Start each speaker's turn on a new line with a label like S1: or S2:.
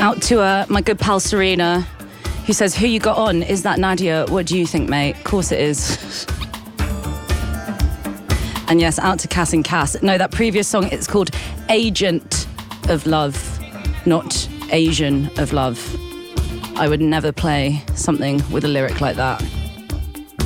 S1: Out to my good pal Serena, who says, who you got on? Is that Nadia? What do you think, mate? Of course it is. And yes, out to Cass and Cass. No, that previous song, it's called Agent of Love, not Asian of Love. I would never play something with a lyric like that.